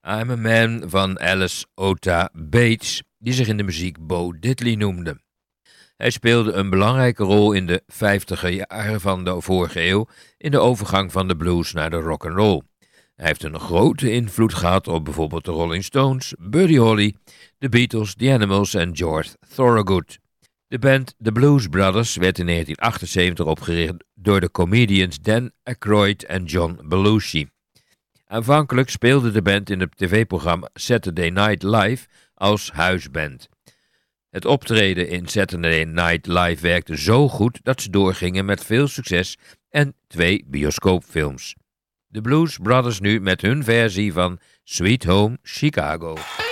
I'm a Man van Alice Oda Bates, die zich in de muziek Bo Diddley noemde. Hij speelde een belangrijke rol in de 50er jaren van de vorige eeuw in de overgang van de blues naar de rock'n'roll. Hij heeft een grote invloed gehad op bijvoorbeeld de Rolling Stones, Buddy Holly, The Beatles, The Animals en George Thorogood. De band The Blues Brothers werd in 1978 opgericht door de comedians Dan Aykroyd en John Belushi. Aanvankelijk speelde de band in het tv-programma Saturday Night Live als huisband. Het optreden in Saturday Night Live werkte zo goed dat ze doorgingen met veel succes en 2 bioscoopfilms. De Blues Brothers nu met hun versie van Sweet Home Chicago.